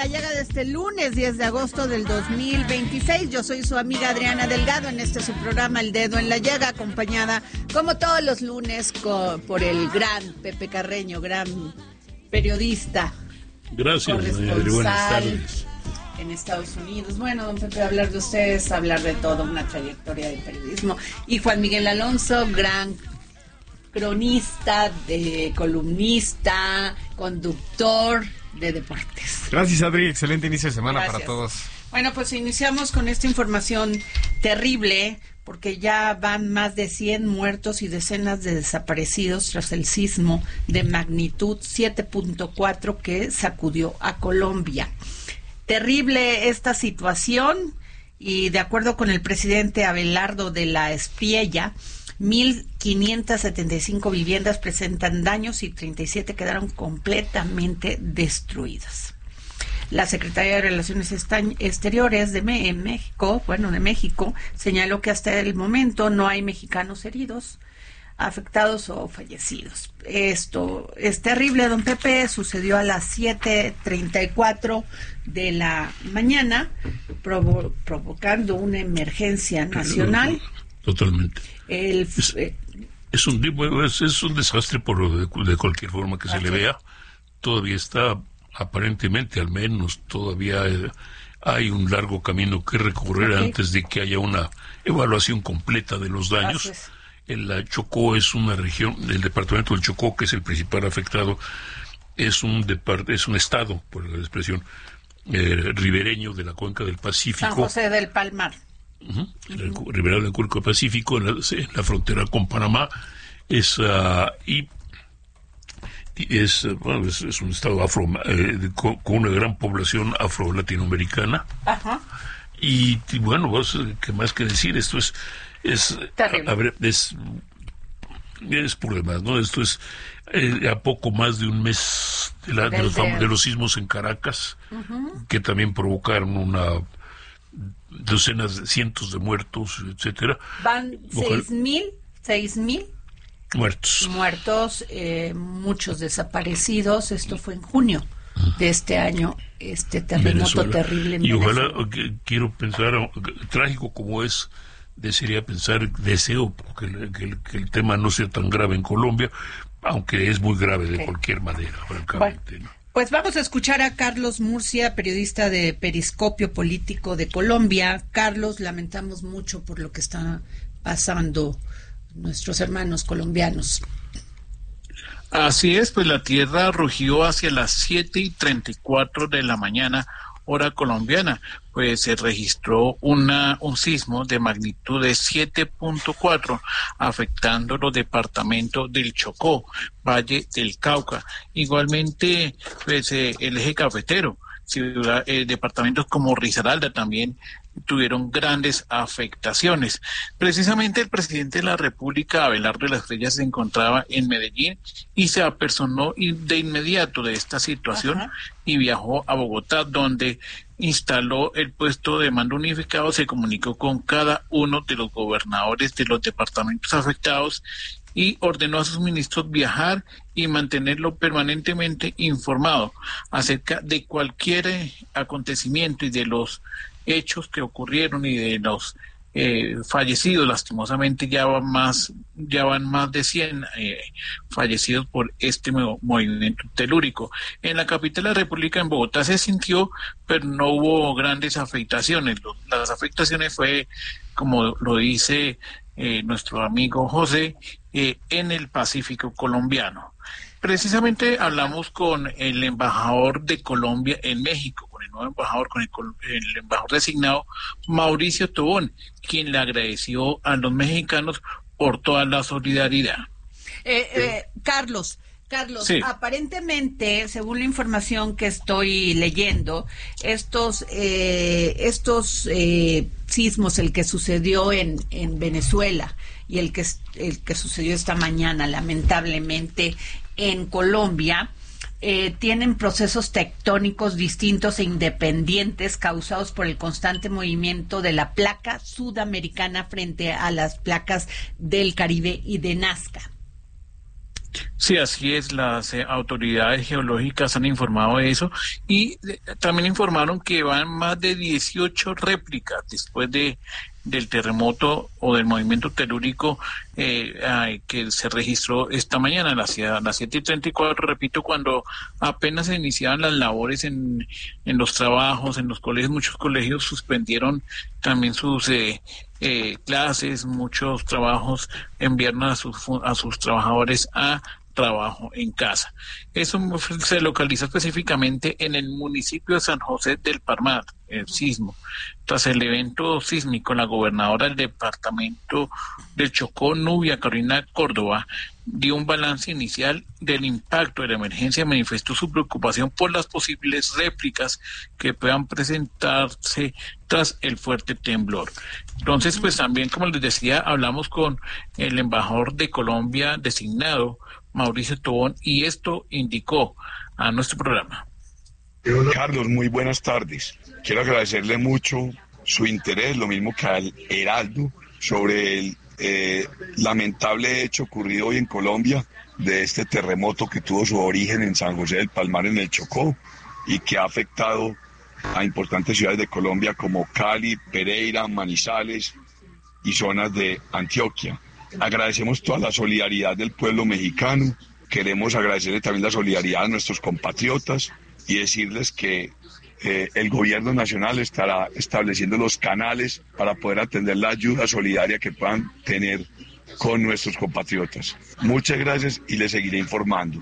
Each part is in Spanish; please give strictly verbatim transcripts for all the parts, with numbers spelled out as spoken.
la Llaga de este lunes diez de agosto del dos mil veintiséis. Yo soy su amiga Adriana Delgado en este su programa El Dedo en la Llaga, acompañada como todos los lunes con, por el gran Pepe Carreño, gran periodista. Gracias, Adri, buenas tardes. En Estados Unidos. Bueno, don Pepe, hablar de ustedes, hablar de toda una trayectoria de periodismo. Y Juan Miguel Alonso, gran cronista, de columnista, conductor de deportes. Gracias, Adri, excelente inicio de semana. Gracias. Para todos. Bueno, pues iniciamos con esta información terrible, porque ya van más de cien muertos y decenas de desaparecidos tras el sismo de magnitud siete punto cuatro que sacudió a Colombia. Terrible esta situación, y de acuerdo con el presidente Abelardo de la Espriella, mil quinientas setenta y cinco viviendas presentan daños y treinta y siete quedaron completamente destruidas. La Secretaría de Relaciones Exteriores de México, bueno, de México, señaló que hasta el momento no hay mexicanos heridos, afectados o fallecidos. Esto es terrible, don Pepe. Sucedió a las siete treinta y cuatro de la mañana, provo- provocando una emergencia nacional. Totalmente. El, es, eh, es, un, es, es un desastre por de, de cualquier forma que se le vea. Todavía está, aparentemente, al menos, todavía eh, hay un largo camino que recorrer okay. antes de que haya una evaluación completa de los daños. El Chocó es una región, el departamento del Chocó, que es el principal afectado, es un depart, es un estado, por la expresión, eh, ribereño de la cuenca del Pacífico. San José del Palmar. Uh-huh, uh-huh. Ribereño del cuenca del Pacífico, en la, en la frontera con Panamá, es, uh, y, y es, bueno, es, es un estado afro, eh, con, con una gran población afro-latinoamericana. Ajá. Y, y bueno, pues, ¿qué más que decir? Esto es Es, a, a ver, es, es por demás, ¿no? Esto es eh, a poco más de un mes de, la, de, los, de los sismos en Caracas, uh-huh. que también provocaron una docenas, cientos de muertos, etcétera. Van seis mil, seis mil muertos. Muertos, eh, muchos desaparecidos. Esto fue en junio uh-huh. de este año, este terremoto Venezuela. terrible en Y Venezuela. ojalá, que, quiero pensar, trágico como es, desearía pensar, deseo que el, que, el, que el tema no sea tan grave en Colombia, aunque es muy grave de okay. cualquier manera, francamente. Bueno, ¿no? Pues vamos a escuchar a Carlos Murcia, periodista de Periscopio Político de Colombia. Carlos, lamentamos mucho por lo que está pasando nuestros hermanos colombianos. Así es, pues la tierra rugió hacia las siete y treinta y cuatro de la mañana, hora colombiana, pues se registró una un sismo de magnitud de siete punto cuatro afectando los departamentos del Chocó, Valle del Cauca, igualmente pues eh, el eje cafetero, ciudad, eh, departamentos como Risaralda también tuvieron grandes afectaciones. Precisamente el presidente de la República, Abelardo de la Espriella, se encontraba en Medellín y se apersonó de inmediato de esta situación. Ajá. Y viajó a Bogotá, donde instaló el puesto de mando unificado, se comunicó con cada uno de los gobernadores de los departamentos afectados y ordenó a sus ministros viajar y mantenerlo permanentemente informado acerca de cualquier acontecimiento y de los hechos que ocurrieron y de los eh, fallecidos. Lastimosamente ya van más ya van más de cien eh, fallecidos por este movimiento telúrico. En la capital de la República, en Bogotá, se sintió, pero no hubo grandes afectaciones. Las afectaciones fue, como lo dice eh, nuestro amigo José, eh, en el Pacífico colombiano. Precisamente hablamos con el embajador de Colombia en México, con el nuevo embajador, con el, el embajador designado Mauricio Tobón, quien le agradeció a los mexicanos por toda la solidaridad. Eh, eh, Carlos, Carlos, sí. Aparentemente, según la información que estoy leyendo, estos eh, estos eh, sismos, el que sucedió en, en Venezuela y el que el que sucedió esta mañana, lamentablemente, en Colombia, eh, tienen procesos tectónicos distintos e independientes causados por el constante movimiento de la placa sudamericana frente a las placas del Caribe y de Nazca. Sí, así es, las eh, autoridades geológicas han informado de eso y eh, también informaron que van más de dieciocho réplicas después de del terremoto o del movimiento telúrico eh, ay, que se registró esta mañana a las, a las siete y treinta y cuatro, repito, cuando apenas se iniciaban las labores en, en los trabajos, en los colegios. Muchos colegios suspendieron también sus eh, eh, clases, muchos trabajos enviaron a sus, a sus trabajadores a trabajo en casa. Eso se localiza específicamente en el municipio de San José del Palmar, el sismo. Tras el evento sísmico, la gobernadora del departamento del Chocó, Nubia Carolina Córdoba, dio un balance inicial del impacto de la emergencia y manifestó su preocupación por las posibles réplicas que puedan presentarse tras el fuerte temblor. Entonces, pues también, como les decía, hablamos con el embajador de Colombia designado, Mauricio Tobón, y esto indicó a nuestro programa. Carlos, muy buenas tardes. Quiero agradecerle mucho su interés, lo mismo que al Heraldo, sobre el eh, lamentable hecho ocurrido hoy en Colombia de este terremoto que tuvo su origen en San José del Palmar, en el Chocó, y que ha afectado a importantes ciudades de Colombia como Cali, Pereira, Manizales y zonas de Antioquia. Agradecemos toda la solidaridad del pueblo mexicano, queremos agradecerle también la solidaridad a nuestros compatriotas y decirles que eh, el gobierno nacional estará estableciendo los canales para poder atender la ayuda solidaria que puedan tener con nuestros compatriotas. Muchas gracias y les seguiré informando.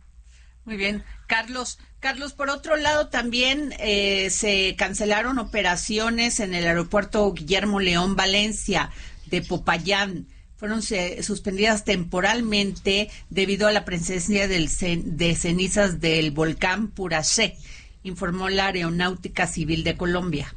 Muy bien. Carlos, Carlos, por otro lado también eh, se cancelaron operaciones en el aeropuerto Guillermo León Valencia de Popayán. Fueron se, suspendidas temporalmente debido a la presencia del cen, de cenizas del volcán Puracé, informó la Aeronáutica Civil de Colombia.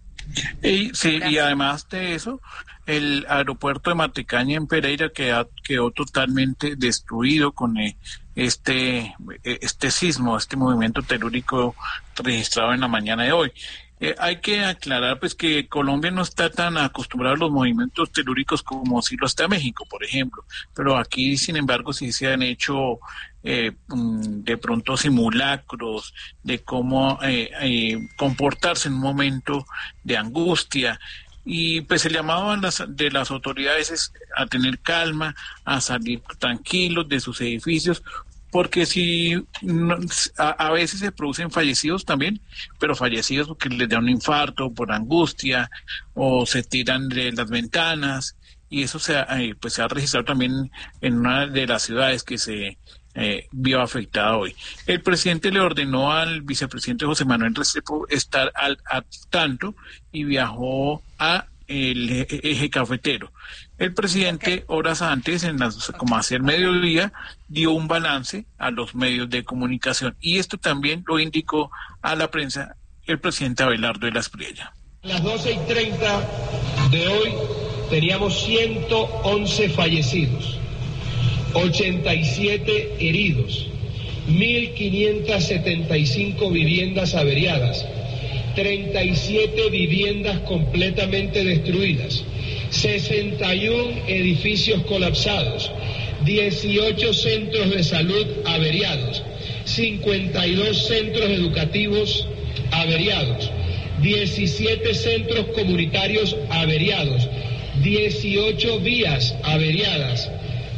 Y, sí, y además de eso, el aeropuerto de Matecaña en Pereira quedó, quedó totalmente destruido con eh, este, este sismo, este movimiento telúrico registrado en la mañana de hoy. Eh, hay que aclarar pues que Colombia no está tan acostumbrado a los movimientos telúricos como si lo está México, por ejemplo, pero aquí sin embargo sí se han hecho eh, de pronto simulacros de cómo eh, eh, comportarse en un momento de angustia. Y pues el llamado a las, de las autoridades es a tener calma, a salir tranquilos de sus edificios, porque si no, a, a veces se producen fallecidos también, pero fallecidos porque les da un infarto por angustia o se tiran de las ventanas, y eso se ha, eh, pues se ha registrado también en una de las ciudades que se eh, vio afectada hoy. El presidente le ordenó al vicepresidente José Manuel Restrepo estar al, al tanto y viajó a el eje cafetero. El presidente, horas antes, en las, como hacia el mediodía, dio un balance a los medios de comunicación, y esto también lo indicó a la prensa el presidente Abelardo de la Espriella. A las doce y treinta de hoy teníamos ciento once fallecidos, ochenta y siete heridos, mil quinientas setenta y cinco viviendas averiadas, treinta y siete viviendas completamente destruidas, sesenta y uno edificios colapsados, dieciocho centros de salud averiados, cincuenta y dos centros educativos averiados, diecisiete centros comunitarios averiados, dieciocho vías averiadas,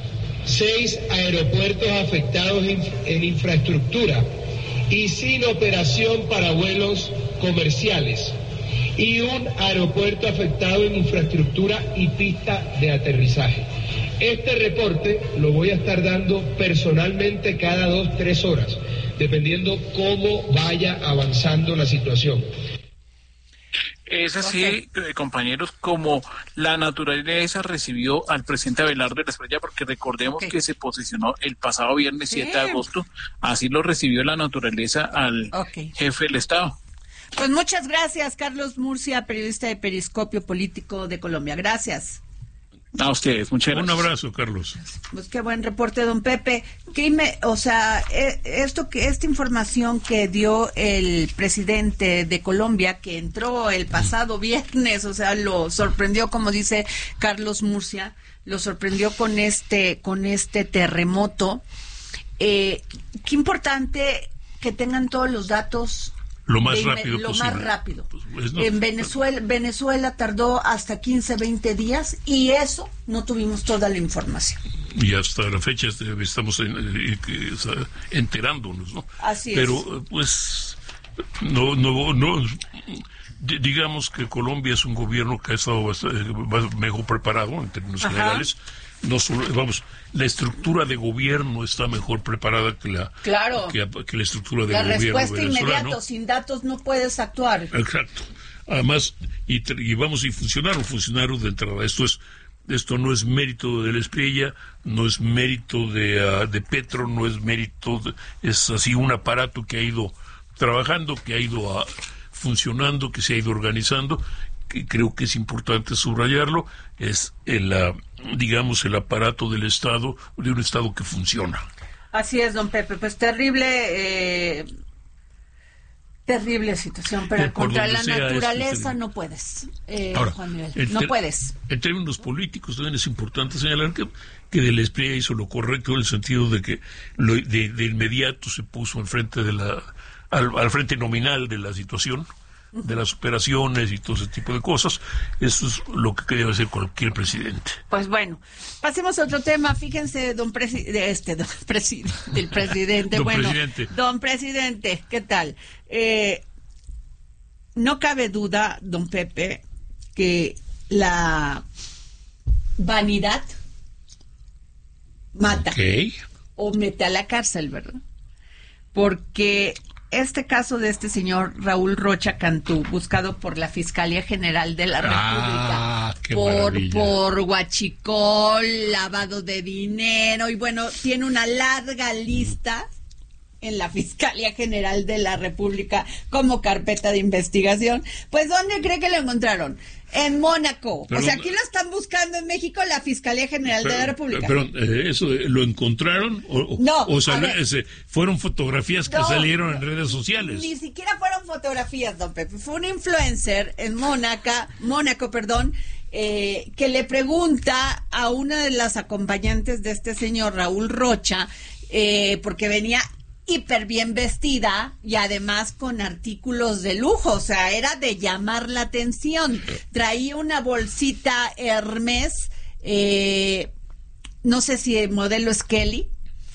seis aeropuertos afectados en infraestructura y sin operación para vuelos comerciales, y un aeropuerto afectado en infraestructura y pista de aterrizaje. Este reporte lo voy a estar dando personalmente cada dos, tres horas, dependiendo cómo vaya avanzando la situación. Es así, okay. eh, compañeros, como la naturaleza recibió al presidente Abelardo de la Espriella, porque recordemos okay. que se posicionó el pasado viernes siete de agosto, así lo recibió la naturaleza al okay. jefe del Estado. Pues muchas gracias, Carlos Murcia, periodista de Periscopio Político de Colombia. Gracias. A ustedes, muchas gracias. Un abrazo, Carlos. Pues qué buen reporte, don Pepe. ¿Qué me, o sea, esto que esta información que dio el presidente de Colombia, que entró el pasado viernes, o sea, lo sorprendió, como dice Carlos Murcia, lo sorprendió con este, con este terremoto. Eh, qué importante que tengan todos los datos lo más de, rápido lo posible. más rápido. Pues, no, en Venezuela, Venezuela tardó hasta quince, veinte días y eso no tuvimos toda la información. Y hasta la fecha estamos en, en, en, enterándonos, ¿no? Así Pero, es. Pero, pues, no, no, no, digamos que Colombia es un gobierno que ha estado bastante, mejor preparado en términos Ajá. generales. No solo, vamos, la estructura de gobierno está mejor preparada que la, claro. que, que la estructura de la gobierno respuesta venezolano. Inmediato, sin datos no puedes actuar. Exacto. Además, y, y vamos, y funcionaron, funcionaron de entrada. Esto es, esto no es mérito de la Espriella, no es mérito de, uh, de Petro, no es mérito, de, es así un aparato que ha ido trabajando, que ha ido uh, funcionando, que se ha ido organizando, que creo que es importante subrayarlo, es el, uh, digamos, el aparato del Estado, de un Estado que funciona. Así es, don Pepe, pues terrible, eh, terrible situación, pero eh, contra la naturaleza este, no puedes, eh, Ahora, Juan Miguel, no ter- puedes. En términos políticos también es importante señalar que, que de la Espriella hizo lo correcto en el sentido de que lo, de, de inmediato se puso al frente de la, al, al frente nominal de la situación, de las operaciones y todo ese tipo de cosas. Eso es lo que debe hacer cualquier presidente. Pues bueno, pasemos a otro tema. Fíjense, don presidente, este, don presidente, el presidente, don bueno, presidente. don presidente, ¿qué tal? Eh, no cabe duda, don Pepe, que la vanidad mata Okay. o mete a la cárcel, ¿verdad? Porque este caso de este señor Raúl Rocha Cantú, buscado por la Fiscalía General de la ah, República por, por huachicol, lavado de dinero, y bueno, tiene una larga lista en la Fiscalía General de la República como carpeta de investigación. Pues, ¿dónde cree que lo encontraron? En Mónaco. Pero, o sea, aquí lo están buscando en México la Fiscalía General pero, de la República. Pero, eh, ¿eso lo encontraron? ¿O, no, o salió, ese, fueron fotografías que no, salieron en redes sociales? Ni siquiera fueron fotografías, don Pepe. Fue un influencer en Mónaco, Mónaco, perdón, eh, que le pregunta a una de las acompañantes de este señor, Raúl Rocha, eh, porque venía hiper bien vestida y además con artículos de lujo, o sea, era de llamar la atención. Traía una bolsita Hermes, eh, no sé si el modelo es Kelly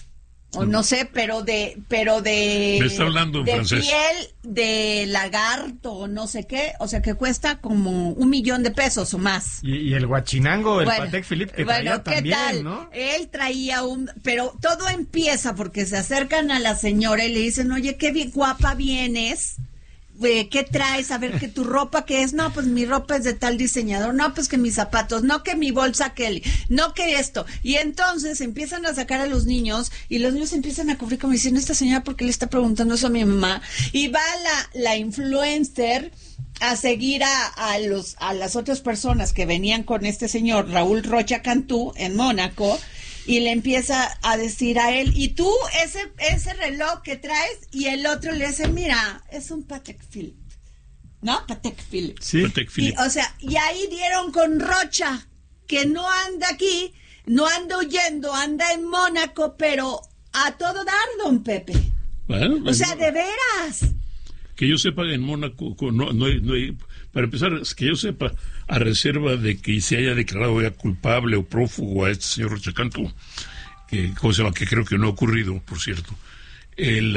o no sé, pero de pero de me está hablando en de francés. Piel de lagarto o no sé qué, o sea, que cuesta como un millón de pesos o más. Y, y el guachinango, el bueno, Patek Philippe que bueno, traía ¿qué también, tal? ¿no? Él traía un, pero todo empieza porque se acercan a la señora y le dicen, oye, qué bien guapa vienes. ¿Qué traes? A ver, que tu ropa, ¿qué es? No, pues mi ropa es de tal diseñador. No, pues que mis zapatos. No, que mi bolsa Kelly. No, que esto. Y entonces empiezan a sacar a los niños y los niños empiezan a cubrir como diciendo, esta señora, ¿por qué le está preguntando eso a mi mamá? Y va la, la influencer a seguir a, a los a las otras personas que venían con este señor Raúl Rocha Cantú en Mónaco. Y le empieza a decir a él, y tú, ese ese reloj que traes, y el otro le dice, mira, es un Patek Philippe, ¿no? Patek Philippe. Sí. Patek Philippe. Y, o sea, y ahí dieron con Rocha, que no anda aquí, no anda huyendo, anda en Mónaco, pero a todo dar, don Pepe. Bueno, o sea, de veras. Que yo sepa, en Mónaco, no, no, hay, no hay, para empezar, que yo sepa, a reserva de que se haya declarado ya culpable o prófugo a este señor Rocha Cantú, que, ¿cómo se llama? Que creo que no ha ocurrido, por cierto. El,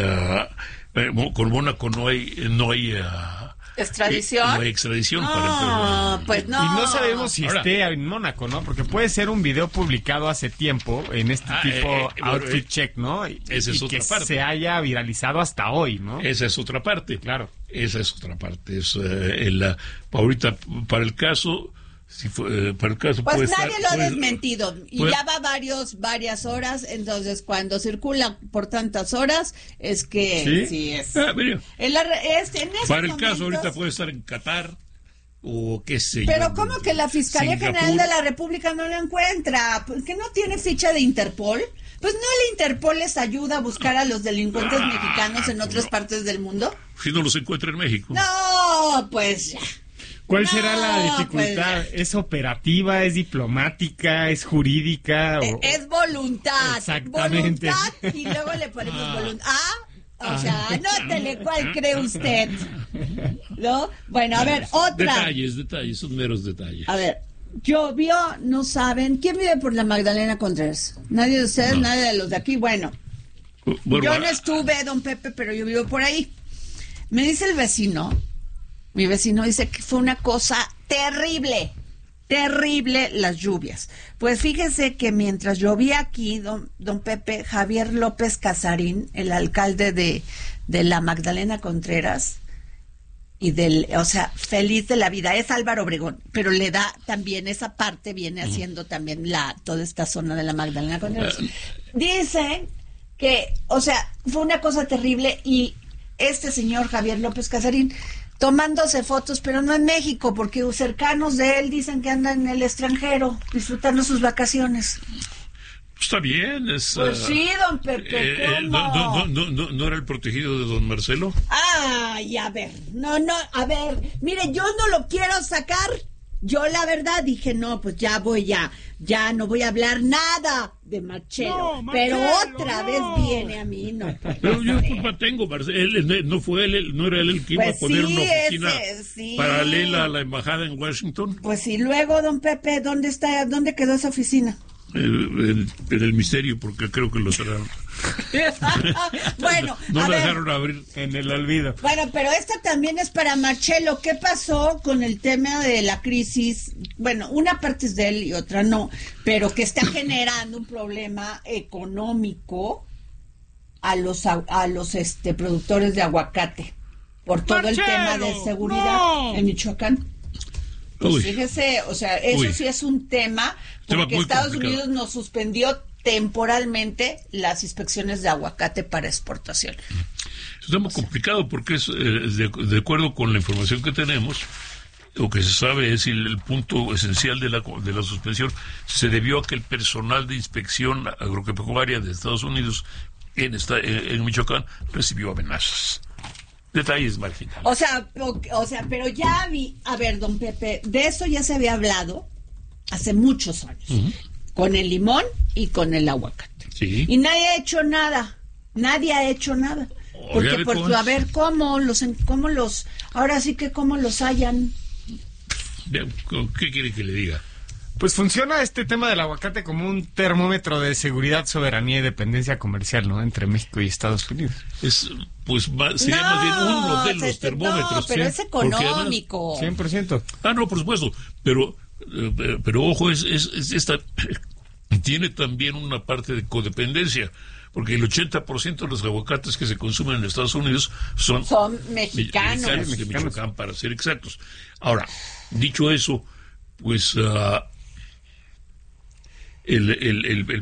uh, con Mónaco no hay, no hay uh, ¿extradición? Eh, no hay extradición. No, para pues no. Y no sabemos si Ahora, esté en Mónaco, ¿no? Porque puede ser un video publicado hace tiempo en este ah, tipo eh, eh, outfit bueno, check, ¿no? Y, esa es y otra que parte. se haya viralizado hasta hoy, ¿no? Esa es otra parte. Claro. Esa es otra parte. Es, eh, el, uh, ahorita, para el caso... Si fue, eh, para el caso pues puede nadie estar, lo ha puede, desmentido y puede, ya va varios varias horas, entonces cuando circula por tantas horas es que sí, sí es, ah, mira, en la, es en para el momentos, caso ahorita puede estar en Qatar o qué sé pero yo, cómo que la Fiscalía Singapur. General de la República no lo encuentra, que no tiene ficha de Interpol. Pues no, el Interpol les ayuda a buscar a los delincuentes ah, mexicanos en otras no. partes del mundo. Si no los encuentra en México. No, pues ya. ¿Cuál No, será la dificultad? pues, ¿Es operativa, es diplomática, es jurídica? eh, O... es voluntad. Exactamente. Voluntad y luego le ponemos Ah. voluntad. Ah, o sea, anótele cuál cree usted. ¿No? Bueno, a ver, otra. Detalles, detalles, son meros detalles. A ver, llovió, no saben. ¿Quién vive por la Magdalena Contreras? Nadie de ustedes, No. nadie de los de aquí. Bueno, Bueno, yo no estuve, don Pepe, pero yo vivo por ahí. Me dice el vecino, mi vecino dice que fue una cosa terrible, terrible las lluvias. Pues fíjese que mientras llovía aquí, don, don Pepe, Javier López Casarín, el alcalde de, de la Magdalena Contreras, y del, o sea, feliz de la vida, es Álvaro Obregón, pero le da también esa parte, viene haciendo también la, toda esta zona de la Magdalena Contreras. Dicen que, o sea, fue una cosa terrible y este señor Javier López Casarín tomándose fotos, pero no en México, porque cercanos de él dicen que andan en el extranjero disfrutando sus vacaciones. está bien. Es, Pues ah, sí, don Pepe, eh, eh, ¿cómo? no, no, no, no, ¿no era el protegido de don Marcelo? Ay, a ver, no, no, a ver, mire, yo no lo quiero sacar. Yo la verdad dije, no, pues ya voy, ya, ya no voy a hablar nada de Marcelo, No, Marcelo, pero otra no. vez viene a mí, no. Yo, yo culpa tengo, Marcelo. Él, él- no fue él, él- no era él el que iba Pues a poner sí, una oficina ese, sí. paralela a la embajada en Washington. Pues y luego, don Pepe, ¿dónde está, dónde quedó esa oficina? Eh, en, en el misterio, porque creo que lo cerraron. Bueno, No a la ver, dejaron abrir. En el olvido. bueno, pero esta también es para Marcelo. ¿Qué pasó con el tema de la crisis? Bueno, una parte es de él y otra no, pero que está generando un problema económico a los a, a los este productores de aguacate por todo Marcelo, el tema de seguridad no. en Michoacán. Pues Uy. fíjese, o sea, eso Uy. sí es un tema, Tema porque muy Estados complicado. Unidos nos suspendió temporalmente las inspecciones de aguacate para exportación. Está muy complicado porque es, eh, de, de acuerdo con la información que tenemos, lo que se sabe es el, el punto esencial de la, de la suspensión se debió a que el personal de inspección agropecuaria de Estados Unidos en, esta, en, en Michoacán recibió amenazas. Detalles marginales. O sea, o, o sea, pero ya vi, a ver, don Pepe, de eso ya se había hablado hace muchos años, Ujú. con el limón y con el aguacate. Sí. Y nadie ha hecho nada, nadie ha hecho nada. Oiga, Porque, ¿de por, cómo es? a ver, ¿cómo los, en- cómo los, ahora sí que cómo los hayan? Vean, ¿qué quiere que le diga? Pues funciona este tema del aguacate como un termómetro de seguridad, soberanía y dependencia comercial, ¿no? Entre México y Estados Unidos. Es, pues va- sería No, más bien uno de los este, termómetros. no, pero ¿sí? es Porque además- económico. cien por ciento. Ah, no, por supuesto, pero, eh, pero, pero ojo, es, es, es esta tiene también una parte de codependencia, porque el ochenta por ciento de los aguacates que se consumen en Estados Unidos son, Son mexicanos. de Mexicanos. Michoacán, para ser exactos. Ahora, dicho eso, pues ah, el, el, el, el